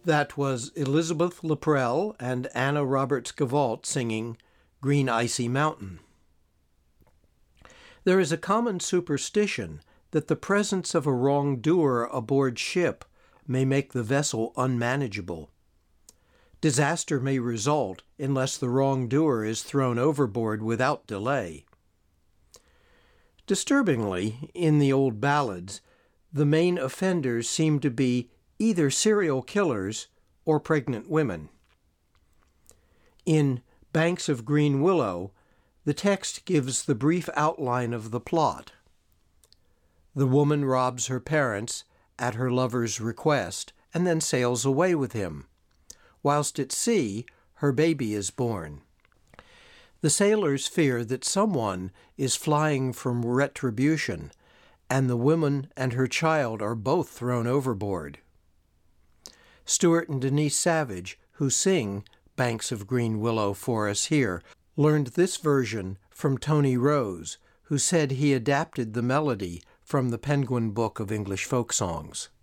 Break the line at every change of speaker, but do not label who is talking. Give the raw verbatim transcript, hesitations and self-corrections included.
That was Elizabeth Laprelle and Anna Roberts Gavault singing Green Icy Mountain. There is a common superstition that the presence of a wrongdoer aboard ship may make the vessel unmanageable. Disaster may result unless the wrongdoer is thrown overboard without delay. Disturbingly, in the old ballads, the main offenders seem to be either serial killers or pregnant women. In Banks of Green Willow, the text gives the brief outline of the plot. The woman robs her parents at her lover's request and then sails away with him. Whilst at sea, her baby is born. The sailors fear that someone is flying from retribution, and the woman and her child are both thrown overboard. Stuart and Denise Savage, who sing Banks of Green Willow for us here, learned this version from Tony Rose, who said he adapted the melody from the Penguin Book of English Folk Songs.